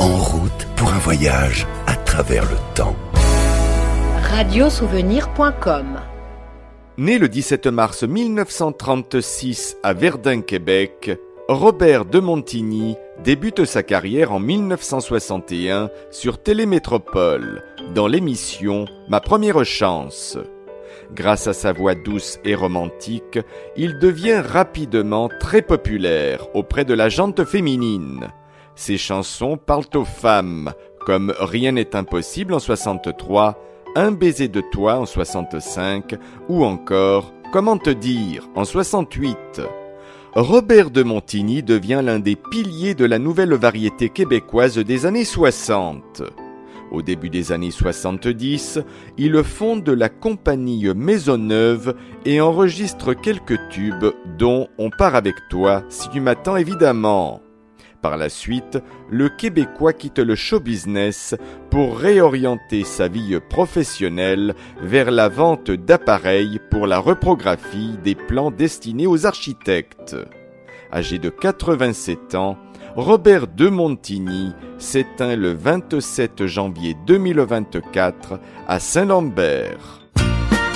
En route pour un voyage à travers le temps. Radiosouvenir.com. Né le 17 mars 1936 à Verdun, Québec, Robert de Montigny débute sa carrière en 1961 sur Télémétropole, dans l'émission Ma première chance. Grâce à sa voix douce et romantique, il devient rapidement très populaire auprès de la gente féminine. Ses chansons parlent aux femmes, comme Rien n'est impossible en 63, Un baiser de toi en 65 ou encore Comment te dire en 68. Robert de Montigny devient l'un des piliers de la nouvelle variété québécoise des années 60. Au début des années 70, il fonde la compagnie Maisonneuve et enregistre quelques tubes dont On part avec toi, si tu m'attends évidemment. Par la suite, le Québécois quitte le show business pour réorienter sa vie professionnelle vers la vente d'appareils pour la reprographie des plans destinés aux architectes. Âgé de 87 ans, Robert de Montigny s'éteint le 27 janvier 2024 à Saint-Lambert.